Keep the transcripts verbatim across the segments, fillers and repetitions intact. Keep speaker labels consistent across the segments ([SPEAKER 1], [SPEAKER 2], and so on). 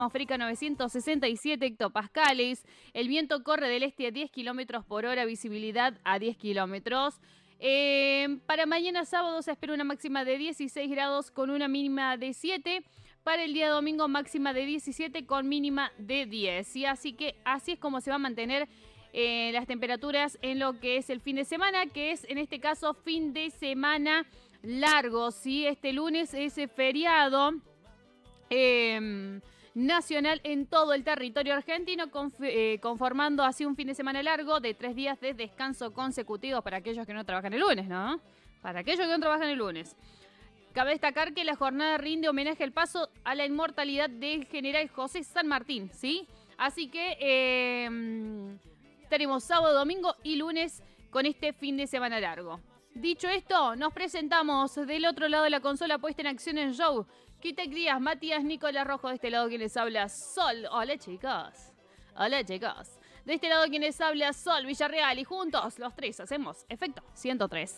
[SPEAKER 1] atmosférica novecientos sesenta y siete hectopascales. El viento corre del este a diez kilómetros por hora, visibilidad a diez kilómetros. Eh, para mañana sábado se espera una máxima de dieciséis grados con una mínima de siete. Para el día domingo máxima de diecisiete con mínima de diez. Y así que así es como se va a mantener eh, las temperaturas en lo que es el fin de semana, que es en este caso fin de semana largo. ¿Sí? Este lunes es feriado eh, nacional en todo el territorio argentino, conf- eh, conformando así un fin de semana largo de tres días de descanso consecutivos para aquellos que no trabajan el lunes, ¿no? Para aquellos que no trabajan el lunes. Cabe destacar que la jornada rinde homenaje al paso a la inmortalidad del general José San Martín, ¿sí? Así que eh, tenemos sábado, domingo y lunes con este fin de semana largo. Dicho esto, nos presentamos del otro lado de la consola puesta en acción en show. Kitek Díaz, Matías, Nicolás Rojo, de este lado quien les habla, Sol. Hola chicos, hola chicos. De este lado quien les habla, Sol Villarreal, y juntos los tres hacemos efecto ciento tres.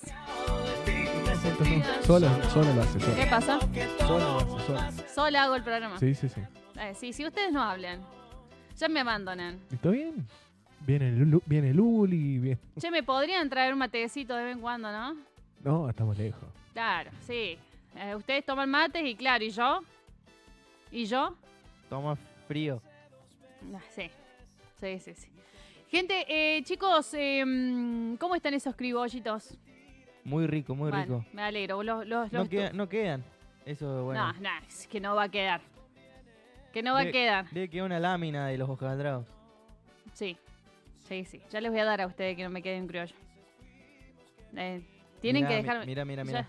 [SPEAKER 2] Sola, sola lo hace. Sola.
[SPEAKER 1] ¿Qué pasa?
[SPEAKER 2] Sola lo hace, sola.
[SPEAKER 1] Sola hago el programa.
[SPEAKER 2] Sí, sí, sí.
[SPEAKER 1] Eh, sí, si ustedes no hablan, ya me abandonan.
[SPEAKER 2] ¿Está bien? Viene el, Lu- viene el Uli. Viene...
[SPEAKER 1] Che, me podrían traer un matecito de vez en cuando, ¿no?
[SPEAKER 2] No, estamos lejos.
[SPEAKER 1] Claro, sí. Eh, ustedes toman mates y claro, ¿y yo? ¿Y yo?
[SPEAKER 3] Toma frío.
[SPEAKER 1] Ah, sí, sí, sí, sí. Gente, eh, chicos, eh, ¿cómo están esos cribollitos?
[SPEAKER 3] Muy rico, muy
[SPEAKER 1] Bueno,
[SPEAKER 3] rico.
[SPEAKER 1] me alegro. Los, los,
[SPEAKER 3] No,
[SPEAKER 1] los
[SPEAKER 3] queda- no quedan. Eso, bueno.
[SPEAKER 1] No, no, es que no va a quedar. Que no va a
[SPEAKER 3] Debe-
[SPEAKER 1] quedar.
[SPEAKER 3] Debe quedar una lámina de los hojaldrados.
[SPEAKER 1] Sí, sí, sí. Ya les voy a dar a ustedes que no me queden criollo. Eh, tienen
[SPEAKER 3] Mirá,
[SPEAKER 1] que
[SPEAKER 3] mi-
[SPEAKER 1] dejar...
[SPEAKER 3] Mira, mira,
[SPEAKER 1] Ya.
[SPEAKER 3] mira.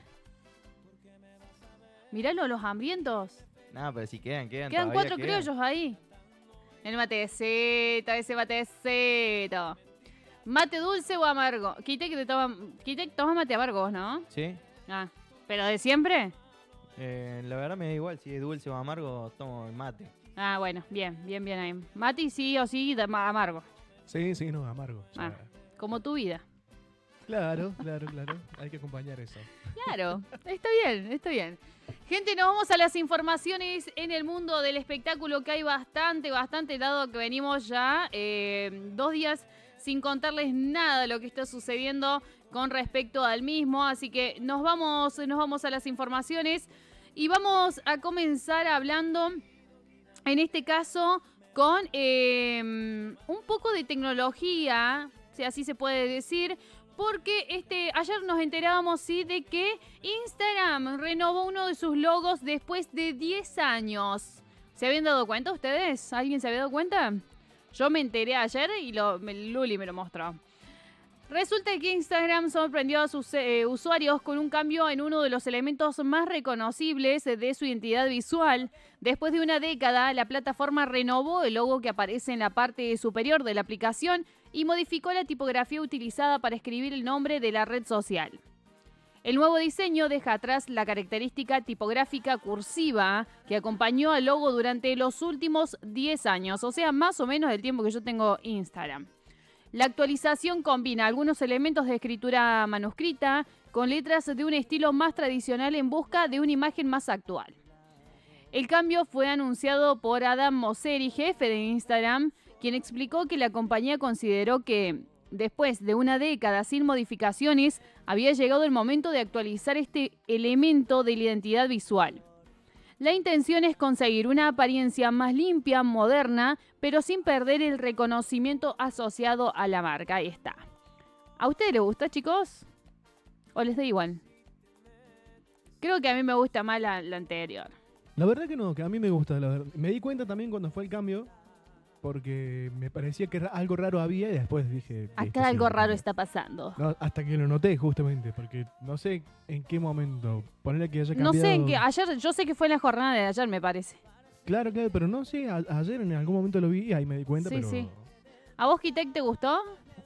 [SPEAKER 1] Miralo, los hambrientos.
[SPEAKER 3] No, pero si quedan, quedan.
[SPEAKER 1] Quedan
[SPEAKER 3] todavía
[SPEAKER 1] cuatro
[SPEAKER 3] quedan.
[SPEAKER 1] criollos ahí. El matecito, ese matecito. ¿Mate dulce o amargo? Quité que te toma... Quité que tomas mate amargo, ¿no?
[SPEAKER 3] Sí.
[SPEAKER 1] Ah, ¿pero de siempre?
[SPEAKER 3] Eh, la verdad me da igual si es dulce o amargo, tomo el mate.
[SPEAKER 1] Ah, bueno, bien, bien, bien ahí. Mate sí o sí, de- ma- amargo.
[SPEAKER 2] Sí, sí, no, amargo. O sea,
[SPEAKER 1] Ah, como tu vida.
[SPEAKER 2] Claro, claro, claro. Hay que acompañar eso.
[SPEAKER 1] Claro, está bien, está bien. Gente, nos vamos a las informaciones en el mundo del espectáculo, que hay bastante, bastante, dado que venimos ya eh, dos días sin contarles nada de lo que está sucediendo con respecto al mismo. Así que nos vamos, nos vamos a las informaciones y vamos a comenzar hablando, en este caso, con eh, un poco de tecnología, si así se puede decir. Porque este, ayer nos enterábamos, sí, de que Instagram renovó uno de sus logos después de diez años. ¿Se habían dado cuenta ustedes? ¿Alguien se había dado cuenta? Yo me enteré ayer y lo, me- Luli me lo mostró. Resulta que Instagram sorprendió a sus eh, usuarios con un cambio en uno de los elementos más reconocibles de su identidad visual. Después de una década, la plataforma renovó el logo que aparece en la parte superior de la aplicación y modificó la tipografía utilizada para escribir el nombre de la red social. El nuevo diseño deja atrás la característica tipográfica cursiva que acompañó al logo durante los últimos diez años, o sea, más o menos el tiempo que yo tengo Instagram. La actualización combina algunos elementos de escritura manuscrita con letras de un estilo más tradicional en busca de una imagen más actual. El cambio fue anunciado por Adam Mosseri, jefe de Instagram, quien explicó que la compañía consideró que, después de una década sin modificaciones, había llegado el momento de actualizar este elemento de la identidad visual. La intención es conseguir una apariencia más limpia, moderna, pero sin perder el reconocimiento asociado a la marca. Ahí está. ¿A ustedes les gusta, chicos? ¿O les da igual? Creo que a mí me gusta más la, la anterior.
[SPEAKER 2] La verdad que no, que a mí me gusta, la verdad. Me di cuenta también cuando fue el cambio, porque me parecía que ra- algo raro había y después dije... listo,
[SPEAKER 1] Acá
[SPEAKER 2] sí,
[SPEAKER 1] algo
[SPEAKER 2] lo
[SPEAKER 1] raro
[SPEAKER 2] cambio.
[SPEAKER 1] está pasando.
[SPEAKER 2] No, hasta que lo noté justamente, porque no sé en qué momento. Ponerle que haya
[SPEAKER 1] No
[SPEAKER 2] cambiado...
[SPEAKER 1] sé en qué. Ayer, yo sé que fue en la jornada de ayer, me parece.
[SPEAKER 2] Claro, claro, pero no sé, a- ayer en algún momento lo vi y ahí me di cuenta,
[SPEAKER 1] Sí,
[SPEAKER 2] pero...
[SPEAKER 1] sí. ¿A vos, Kitek, te gustó?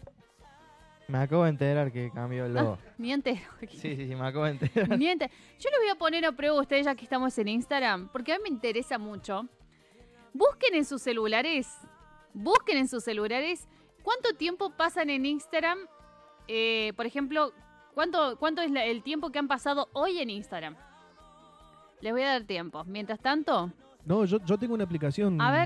[SPEAKER 3] Me acabo de enterar que cambió el logo.
[SPEAKER 1] Ni entero.
[SPEAKER 3] Sí, sí, sí, me acabo de enterar.
[SPEAKER 1] Ni ente- Yo les voy a poner a prueba a ustedes ya que estamos en Instagram, porque a mí me interesa mucho. Busquen en sus celulares, busquen en sus celulares cuánto tiempo pasan en Instagram. Eh, por ejemplo, cuánto, cuánto es la- el tiempo que han pasado hoy en Instagram. Les voy a dar tiempo. Mientras tanto,
[SPEAKER 2] No, yo, yo tengo una aplicación
[SPEAKER 1] A ver.